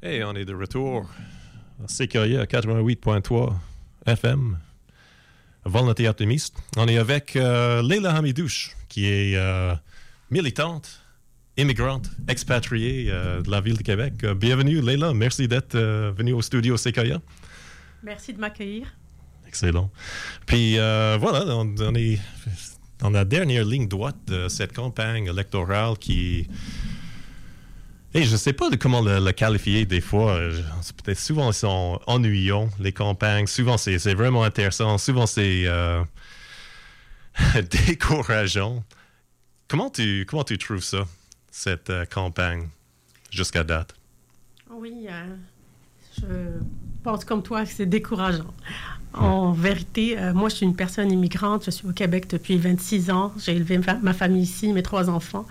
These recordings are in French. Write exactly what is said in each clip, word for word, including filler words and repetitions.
Hey, on est de retour à C K I A quatre-vingt-huit point trois F M, Volonté optimiste. On est avec euh, Leila Hamidouche, qui est euh, militante, immigrante, expatriée euh, de la ville de Québec. Euh, bienvenue, Leila. Merci d'être euh, venue au studio C K I A. Merci de m'accueillir. Excellent. Puis euh, voilà, on, on est dans la dernière ligne droite de cette campagne électorale qui... Hey, je ne sais pas de comment le, le qualifier des fois. Peut-être souvent, ils sont ennuyants, les campagnes. Souvent, c'est, c'est vraiment intéressant. Souvent, c'est euh, décourageant. Comment tu, comment tu trouves ça, cette euh, campagne, jusqu'à date? Oui, euh, je pense comme toi que c'est décourageant. En vérité, euh, moi, je suis une personne immigrante. Je suis au Québec depuis vingt-six ans. J'ai élevé ma, ma famille ici, mes trois enfants.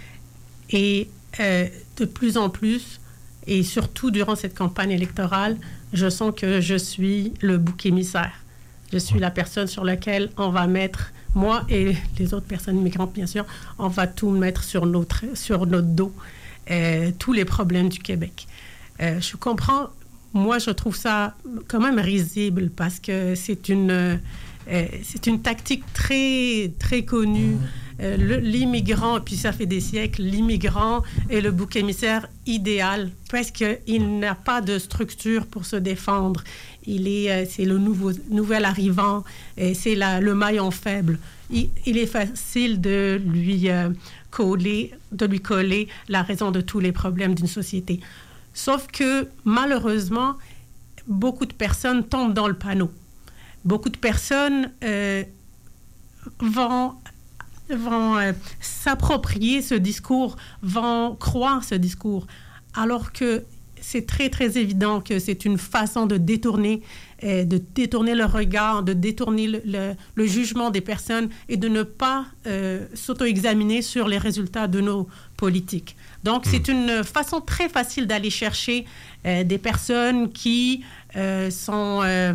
Et euh, de plus en plus, et surtout durant cette campagne électorale, je sens que je suis le bouc émissaire. Je suis la personne sur laquelle on va mettre, moi et les autres personnes immigrantes, bien sûr, on va tout mettre sur notre, sur notre dos, euh, tous les problèmes du Québec. Euh, je comprends, moi, je trouve ça quand même risible parce que c'est une, euh, c'est une tactique très, très connue. Euh, le, l'immigrant, puis ça fait des siècles, l'immigrant est le bouc émissaire idéal parce qu'il n'a pas de structure pour se défendre. Il est, euh, c'est le nouveau, nouvel arrivant, et c'est la, le maillon faible. Il, il est facile de lui, euh, coller, de lui coller la raison de tous les problèmes d'une société. Sauf que, malheureusement, beaucoup de personnes tombent dans le panneau. Beaucoup de personnes euh, vont... vont euh, s'approprier ce discours, vont croire ce discours, alors que c'est très, très évident que c'est une façon de détourner, euh, de détourner le regard, de détourner le, le, le jugement des personnes et de ne pas euh, s'auto-examiner sur les résultats de nos politiques. Donc, mmh. c'est une façon très facile d'aller chercher euh, des personnes qui euh, sont... Euh,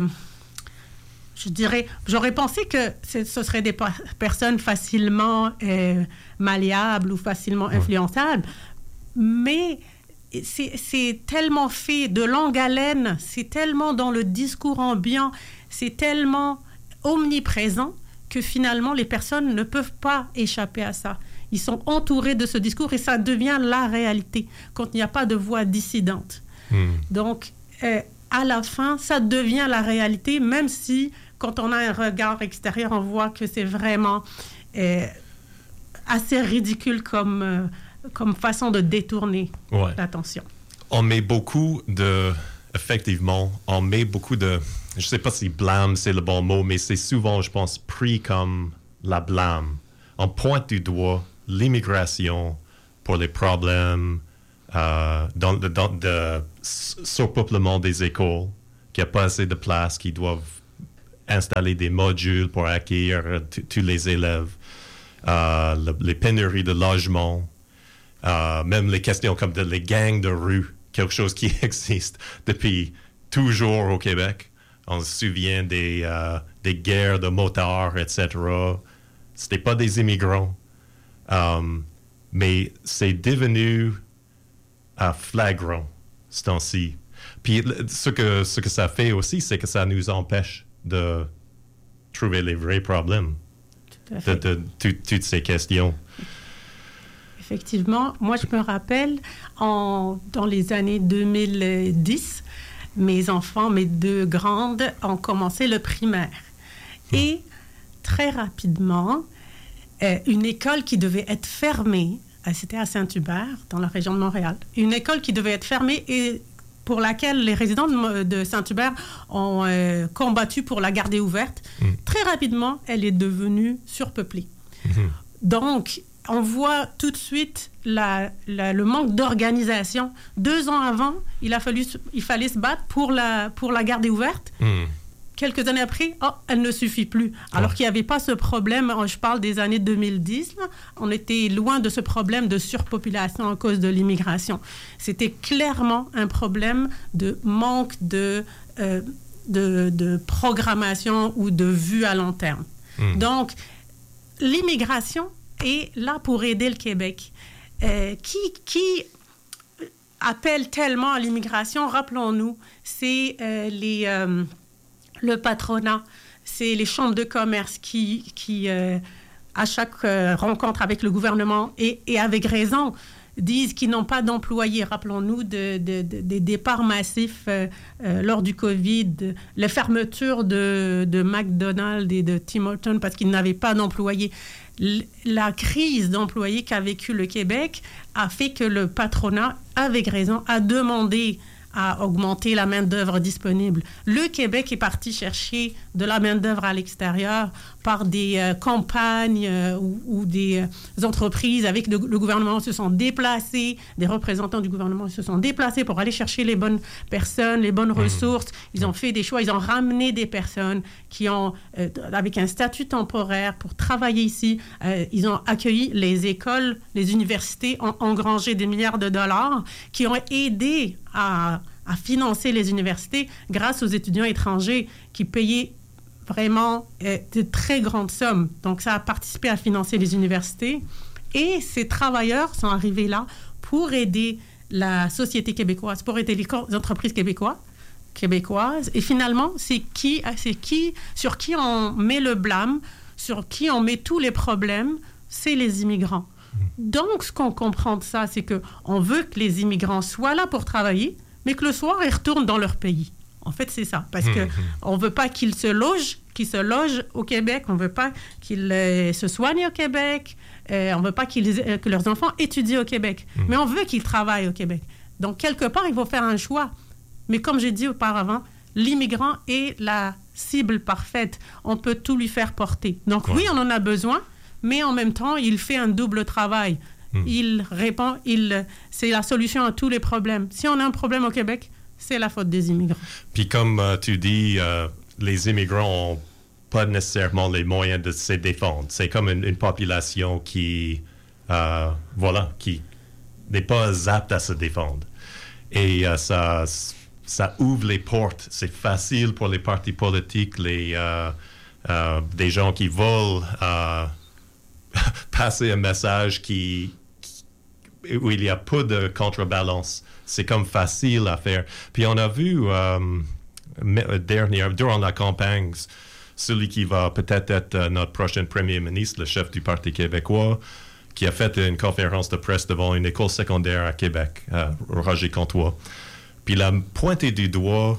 Je dirais, j'aurais pensé que ce seraient des pa- personnes facilement euh, malléables ou facilement influençables, mais c'est, c'est tellement fait de longue haleine, c'est tellement dans le discours ambiant, c'est tellement omniprésent que finalement les personnes ne peuvent pas échapper à ça. Ils sont entourés de ce discours et ça devient la réalité quand il n'y a pas de voix dissidente. Mmh. Donc, euh, à la fin, ça devient la réalité, même si quand on a un regard extérieur, on voit que c'est vraiment euh, assez ridicule comme, euh, comme façon de détourner ouais. l'attention. On met beaucoup de... Effectivement, on met beaucoup de... Je ne sais pas si blâme, c'est le bon mot, mais c'est souvent, je pense, pris comme la blâme. On pointe du doigt l'immigration pour les problèmes euh, dans, dans le surpeuplement des écoles, qu'il n'y a pas assez de place, qu'ils doivent installer des modules pour accueillir tous les élèves, euh, le, les pénuries de logements, euh, même les questions comme de, les gangs de rue, quelque chose qui existe depuis toujours au Québec. On se souvient des, euh, des guerres de motards, et cetera. C'était pas des immigrants, um, mais c'est devenu uh, flagrant ce temps-ci. Puis ce que, ce que ça fait aussi, c'est que ça nous empêche de trouver les vrais problèmes de, de, de tout, toutes ces questions. Effectivement. Moi, je me rappelle, en, dans les années deux mille dix, mes enfants, mes deux grandes, ont commencé le primaire. Mmh. Et très rapidement, euh, une école qui devait être fermée, c'était à Saint-Hubert, dans la région de Montréal, une école qui devait être fermée et pour laquelle les résidents de, de Saint-Hubert ont euh, combattu pour la garder ouverte. Mmh. Très rapidement, elle est devenue surpeuplée. Mmh. Donc, on voit tout de suite la, la, le manque d'organisation. Deux ans avant, il, a fallu, il fallait se battre pour la, pour la garder ouverte. Mmh. Quelques années après, oh, elle ne suffit plus. Alors ouais. qu'il n'y avait pas ce problème, je parle des années deux mille dix, là, on était loin de ce problème de surpopulation à cause de l'immigration. C'était clairement un problème de manque de, euh, de, de programmation ou de vue à long terme. Mmh. Donc, l'immigration est là pour aider le Québec, euh, qui, qui appellent tellement à l'immigration, rappelons-nous, c'est euh, les, euh, le patronat, c'est les chambres de commerce qui, qui euh, à chaque euh, rencontre avec le gouvernement, et, et avec raison, disent qu'ils n'ont pas d'employés. Rappelons-nous de, de, de, des départs massifs euh, euh, lors du COVID, les fermetures de, de McDonald's et de Tim Hortons parce qu'ils n'avaient pas d'employés. L- la crise d'employés qu'a vécu le Québec a fait que le patronat, avec raison, a demandé à augmenter la main-d'œuvre disponible. Le Québec est parti chercher de la main-d'œuvre à l'extérieur par des euh, campagnes euh, ou, ou des euh, entreprises avec le, le gouvernement se sont déplacés, des représentants du gouvernement se sont déplacés pour aller chercher les bonnes personnes, les bonnes ressources. Ils ont fait des choix, ils ont ramené des personnes qui ont, euh, avec un statut temporaire pour travailler ici. Euh, ils ont accueilli les écoles, les universités, ont engrangé des milliards de dollars qui ont aidé à, à financer les universités grâce aux étudiants étrangers qui payaient vraiment euh, de très grandes sommes. Donc, ça a participé à financer les universités. Et ces travailleurs sont arrivés là pour aider la société québécoise, pour aider les, co- les entreprises québécoises, québécoises. Et finalement, c'est qui, c'est qui, sur qui on met le blâme, sur qui on met tous les problèmes, c'est les immigrants. Donc, ce qu'on comprend de ça, c'est qu'on veut que les immigrants soient là pour travailler, mais que le soir, ils retournent dans leur pays. En fait, c'est ça. Parce qu'on ne veut pas qu'ils se logent, qu'ils se logent au Québec. On ne veut pas qu'ils euh, se soignent au Québec. Euh, on ne veut pas qu'ils, euh, que leurs enfants étudient au Québec. Mmh. Mais on veut qu'ils travaillent au Québec. Donc, quelque part, il faut faire un choix. Mais comme j'ai dit auparavant, l'immigrant est la cible parfaite. On peut tout lui faire porter. Donc, ouais. oui, on en a besoin, mais en même temps, il fait un double travail. Mmh. Il répond, il, c'est la solution à tous les problèmes. Si on a un problème au Québec, c'est la faute des immigrants. Puis comme euh, tu dis, euh, les immigrants n'ont pas nécessairement les moyens de se défendre. C'est comme une, une population qui, euh, voilà, qui n'est pas apte à se défendre. Et euh, ça, ça ouvre les portes. C'est facile pour les partis politiques, les, euh, euh, des gens qui veulent euh, passer un message qui, qui, où il n'y a pas de contrebalance. C'est comme facile à faire. Puis on a vu euh, dernière, durant la campagne, celui qui va peut-être être euh, notre prochain premier ministre, le chef du Parti québécois, qui a fait une conférence de presse devant une école secondaire à Québec, euh, Roger Comtois. Puis il a pointé du doigt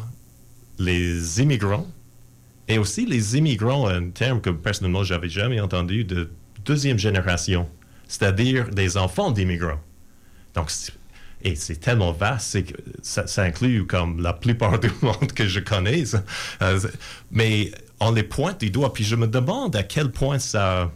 les immigrants, et aussi les immigrants, un terme que personnellement je n'avais jamais entendu, de deuxième génération, c'est-à-dire des enfants d'immigrants. Donc, et c'est tellement vaste, c'est que ça, ça inclut comme la plupart du monde que je connais. Euh, mais on les pointe du doigt, puis je me demande à quel point ça,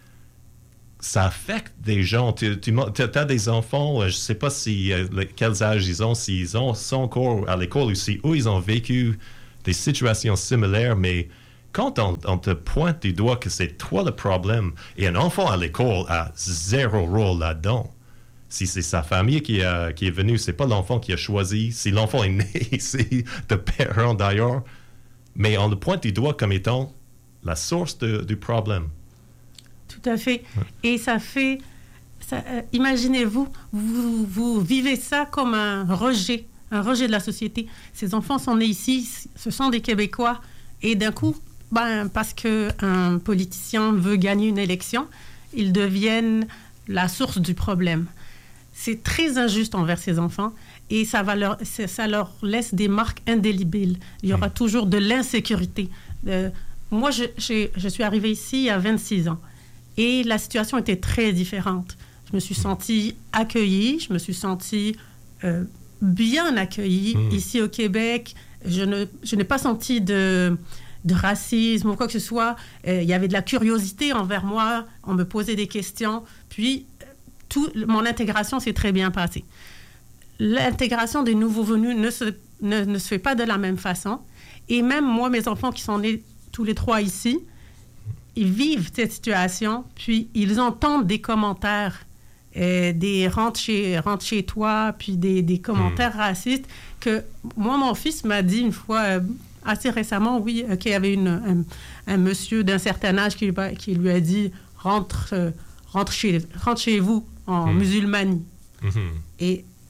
ça affecte des gens. Tu, tu as des enfants, je ne sais pas si, euh, quels âges ils ont, s'ils ont, sont encore à l'école ou si eux, ils ont vécu des situations similaires, mais quand on, on te pointe du doigt que c'est toi le problème, et un enfant à l'école a zéro rôle là-dedans. Si c'est sa famille qui, a, qui est venue, c'est pas l'enfant qui a choisi. Si l'enfant est né ici, de parents d'ailleurs, mais on le pointe du doigt comme étant la source de, du problème. Tout à fait. Ouais. Et ça fait... Ça, euh, imaginez-vous, vous, vous vivez ça comme un rejet, un rejet de la société. Ces enfants sont nés ici, ce sont des Québécois, et d'un coup, ben, parce qu'un politicien veut gagner une élection, ils deviennent la source du problème. C'est très injuste envers ces enfants et ça, va leur, ça leur laisse des marques indélébiles. Il y aura mmh. toujours de l'insécurité. Euh, moi, je, je suis arrivée ici à vingt-six ans et la situation était très différente. Je me suis sentie accueillie, je me suis sentie euh, bien accueillie mmh. ici au Québec. Je, ne, je n'ai pas senti de, de racisme ou quoi que ce soit. Euh, il y avait de la curiosité envers moi, on me posait des questions. Puis, Tout, mon intégration s'est très bien passée. L'intégration des nouveaux venus ne se, ne, ne se fait pas de la même façon. Et même moi, mes enfants qui sont nés tous les trois ici, ils vivent cette situation, puis ils entendent des commentaires, euh, des rentre chez, rentre chez toi, puis des, des commentaires mmh. racistes, que moi, mon fils m'a dit une fois, euh, assez récemment, oui, euh, qu'il y avait une, un, un monsieur d'un certain âge qui, qui lui a dit « rentre, euh, rentre, chez, rentre chez vous ». En mmh. musulmanie. Mmh. Et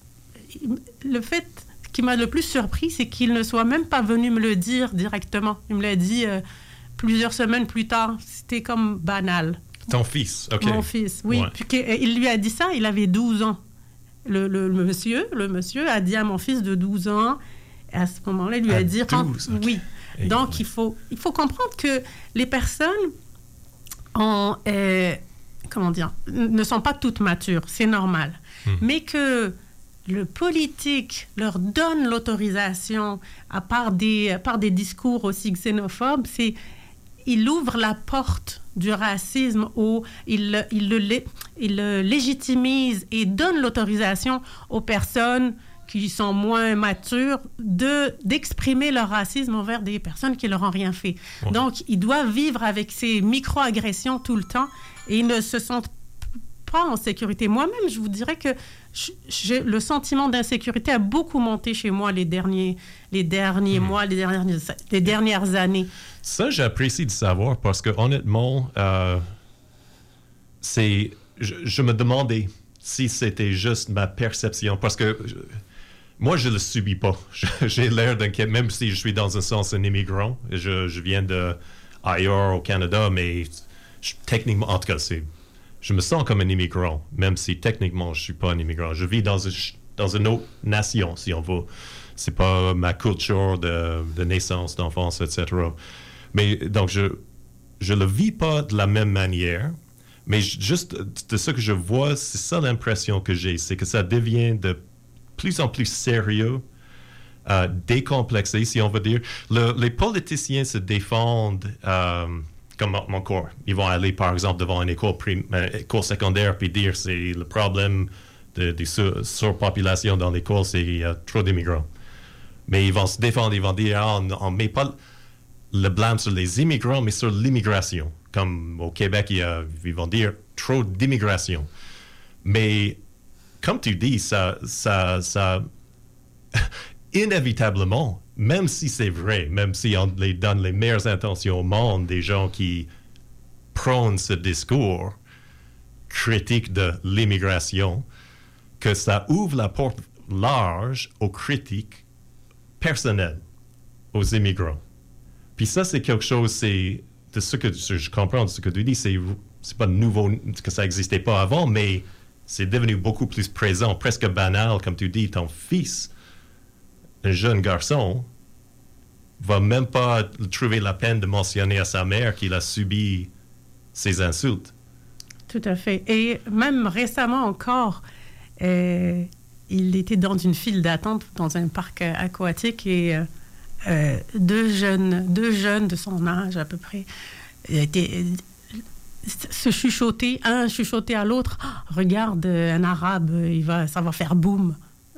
le fait qui m'a le plus surpris, c'est qu'il ne soit même pas venu me le dire directement. Il me l'a dit euh, plusieurs semaines plus tard. C'était comme banal. Ton fils, OK. Mon fils, oui. Ouais. Puis il lui a dit ça, il avait douze ans. Le, le, le, monsieur, le monsieur a dit à mon fils de douze ans, à ce moment-là, il lui à a dit... douze, okay. Oui. Et Donc, ouais. il, faut, il faut comprendre que les personnes ont, euh, comment dire, ne sont pas toutes matures, c'est normal. Hmm. Mais que le politique leur donne l'autorisation, à part des, à part des discours aussi xénophobes, c'est... Il ouvre la porte du racisme où il, il, le, il le légitimise et donne l'autorisation aux personnes qui sont moins matures de, d'exprimer leur racisme envers des personnes qui ne leur ont rien fait. Ouais. Donc, ils doivent vivre avec ces micro-agressions tout le temps et ils ne se sentent pas en sécurité. Moi-même, je vous dirais que je, le sentiment d'insécurité a beaucoup monté chez moi les derniers, les derniers mmh. mois, les dernières, les dernières années. Ça, j'apprécie de savoir parce que honnêtement, euh, c'est, je, je me demandais si c'était juste ma perception parce que je, moi, je le subis pas. Je, j'ai l'air d'un, même si je suis dans un sens un immigrant, je, je viens de ailleurs au Canada, mais je, techniquement, en tout cas, c'est, je me sens comme un immigrant, même si techniquement, je suis pas un immigrant. Je vis dans, une, dans une autre nation, si on veut. C'est pas ma culture de, de naissance, d'enfance, et cetera. Mais donc, je je le vis pas de la même manière, mais juste de ce que je vois, c'est ça l'impression que j'ai, c'est que ça devient de plus en plus sérieux, euh, décomplexé, si on veut dire. Le, les politiciens se défendent euh, comme mon corps. Ils vont aller, par exemple, devant une école, prim, euh, école secondaire puis dire c'est le problème de, de sur, surpopulation dans l'école, c'est qu'il y a trop d'immigrants. Mais ils vont se défendre, ils vont dire ah, on ne met pas le blâme sur les immigrants, mais sur l'immigration. Comme au Québec, il y a, ils vont dire trop d'immigration. Mais comme tu dis, ça, ça, ça inévitablement, même si c'est vrai, même si on les donne les meilleures intentions au monde, des gens qui prônent ce discours critique de l'immigration, que ça ouvre la porte large aux critiques personnelles aux immigrants. Puis ça, c'est quelque chose, c'est de ce que je comprends de ce que tu dis, c'est, c'est pas nouveau, que ça n'existait pas avant, mais c'est devenu beaucoup plus présent, presque banal, comme tu dis, ton fils, un jeune garçon, va même pas trouver la peine de mentionner à sa mère qu'il a subi ces insultes. Tout à fait. Et même récemment encore, euh, il était dans une file d'attente dans un parc aquatique et euh, euh, deux jeunes, deux jeunes de son âge à peu près étaient... se chuchoter, un chuchoter à l'autre. Oh, regarde, un arabe, il va, ça va faire boum.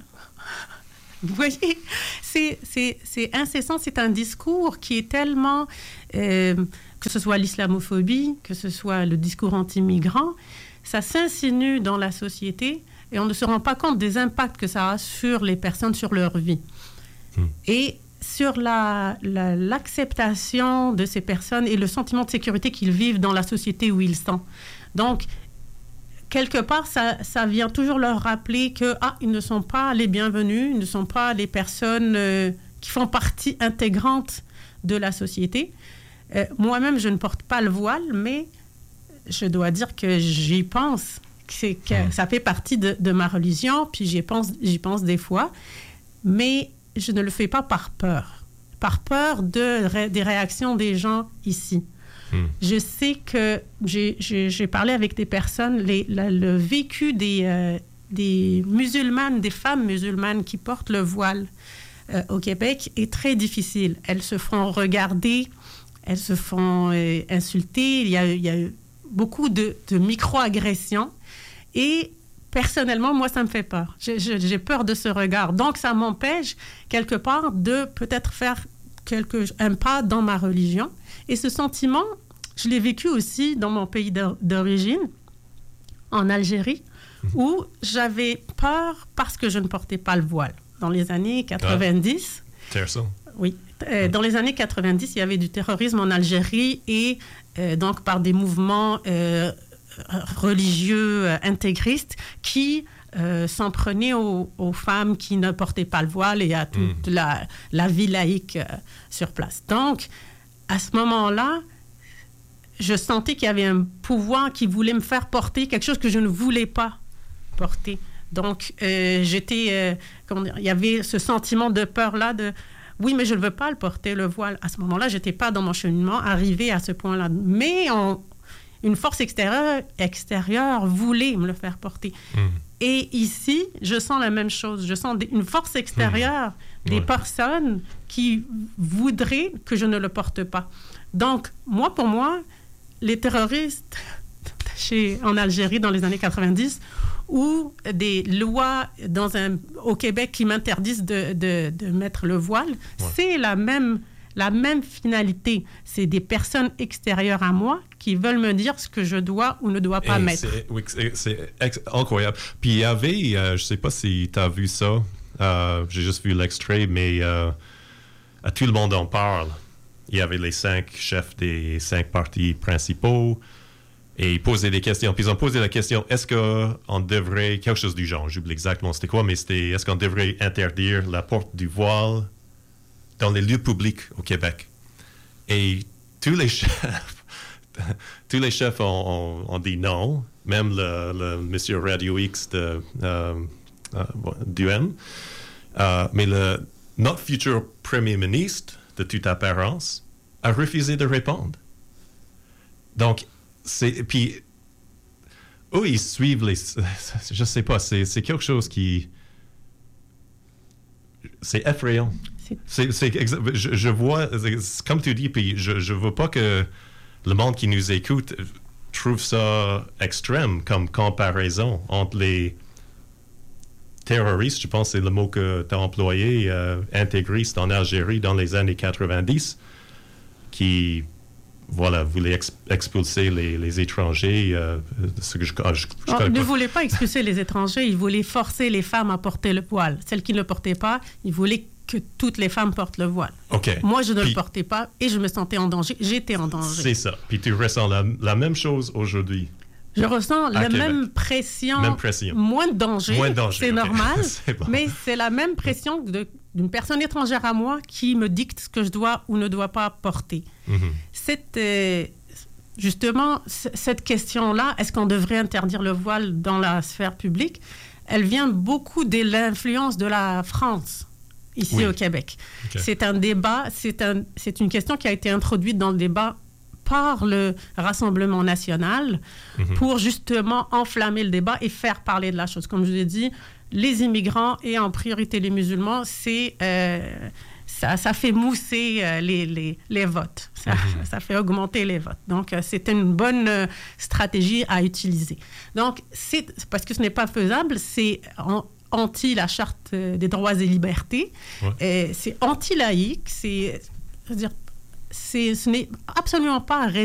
Vous voyez, c'est, c'est, c'est incessant, c'est un discours qui est tellement, euh, que ce soit l'islamophobie, que ce soit le discours anti-migrant, ça s'insinue dans la société et on ne se rend pas compte des impacts que ça a sur les personnes, sur leur vie. Mmh. Et sur la, la, l'acceptation de ces personnes et le sentiment de sécurité qu'ils vivent dans la société où ils sont. Donc, quelque part, ça, ça vient toujours leur rappeler que ah, ils ne sont pas les bienvenus, ils ne sont pas les personnes euh, qui font partie intégrante de la société. Euh, moi-même, je ne porte pas le voile, mais je dois dire que j'y pense. C'est que ça fait partie de, de ma religion, puis j'y pense, j'y pense des fois. Mais je ne le fais pas par peur, par peur de, ré, des réactions des gens ici. Hmm. Je sais que j'ai, j'ai, j'ai parlé avec des personnes, les, la, le vécu des, euh, des musulmanes, des femmes musulmanes qui portent le voile euh, au Québec est très difficile. Elles se font regarder, elles se font euh, insulter, il y a, il y a beaucoup de, de micro-agressions et personnellement, moi, ça me fait peur. J'ai, j'ai peur de ce regard. Donc, ça m'empêche, quelque part, de peut-être faire quelque, un pas dans ma religion. Et ce sentiment, je l'ai vécu aussi dans mon pays d'origine, en Algérie, où j'avais peur parce que je ne portais pas le voile. Dans les années quatre-vingt-dix... Ah, intéressant. Oui. Euh, dans les années quatre-vingt-dix, il y avait du terrorisme en Algérie et euh, donc par des mouvements... Euh, religieux euh, intégristes qui euh, s'en prenait aux, aux femmes qui ne portaient pas le voile et à toute mmh. la, la vie laïque euh, sur place. Donc, à ce moment-là, je sentais qu'il y avait un pouvoir qui voulait me faire porter quelque chose que je ne voulais pas porter. Donc, euh, j'étais... Euh, comment dire, il y avait ce sentiment de peur-là de... Oui, mais je ne veux pas le porter, le voile. À ce moment-là, je n'étais pas dans mon cheminement arrivé à ce point-là. Mais on, une force extérieure, extérieure voulait me le faire porter. Mmh. Et ici, je sens la même chose. Je sens des, une force extérieure mmh. des ouais. personnes qui voudraient que je ne le porte pas. Donc, moi, pour moi, les terroristes chez, en Algérie dans les années quatre-vingt-dix ou des lois dans un, au Québec qui m'interdisent de, de, de mettre le voile, ouais. c'est la même, la même finalité. C'est des personnes extérieures à moi qui veulent me dire ce que je dois ou ne dois pas Et mettre. C'est, oui, c'est, c'est ex- incroyable. Puis il y avait, euh, je ne sais pas si tu as vu ça, euh, j'ai juste vu l'extrait, mais euh, à tout le monde en parle. Il y avait les cinq chefs des cinq partis principaux et ils posaient des questions. Puis ils ont posé la question, est-ce qu'on devrait, quelque chose du genre, j'oublie exactement c'était quoi, mais c'était, est-ce qu'on devrait interdire la porte du voile dans les lieux publics au Québec? Et tous les chefs, tous les chefs ont, ont, ont dit non, même le, le monsieur Radio X de, euh, euh, d'U M. Euh, mais le, notre futur premier ministre, de toute apparence, a refusé de répondre. Donc, c'est... Puis, eux, ils suivent les... Je sais pas, c'est, c'est quelque chose qui... C'est effrayant. C'est, c'est, c'est, je, je vois... Comme tu dis, puis je ne veux pas que le monde qui nous écoute trouve ça extrême comme comparaison entre les... terroristes, je pense que c'est le mot que tu as employé, euh, intégristes en Algérie dans les années quatre-vingt-dix, qui, voilà, voulaient ex- expulser les, les étrangers. Euh, ce que je, je, je oh, ils ne voulaient pas expulser les étrangers, ils voulaient forcer les femmes à porter le voile. Celles qui ne le portaient pas, ils voulaient que toutes les femmes portent le voile. Okay. Moi, je ne Puis, le portais pas et je me sentais en danger. J'étais en danger. C'est ça. Puis tu ressens la, la même chose aujourd'hui. Je ressens la même pression, même pression, moins de danger, moins de danger c'est okay. normal, c'est bon. Mais c'est la même pression de, d'une personne étrangère à moi qui me dicte ce que je dois ou ne dois pas porter. Mm-hmm. C'est, euh, justement, c- cette question-là, est-ce qu'on devrait interdire le voile dans la sphère publique, elle vient beaucoup de l'influence de la France, ici oui. au Québec. Okay. C'est un débat, c'est, un, c'est une question qui a été introduite dans le débat par le Rassemblement national mm-hmm. pour justement enflammer le débat et faire parler de la chose. Comme je vous ai dit, les immigrants et en priorité les musulmans, c'est, euh, ça, ça fait mousser euh, les, les, les votes. Ça, mm-hmm. ça fait augmenter les votes. Donc, euh, c'est une bonne euh, stratégie à utiliser. Donc, c'est, parce que ce n'est pas faisable, c'est en, anti la Charte des droits et libertés, ouais. et c'est anti-laïque, c'est... Je veux dire, C'est, ce n'est absolument pas